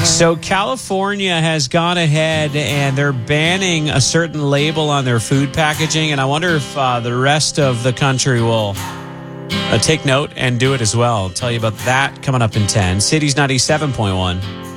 So California has gone ahead and they're banning a certain label on their food packaging, and I wonder if the rest of the country will take note and do it as well. I'll tell you about that coming up in 10. Cities 97.1.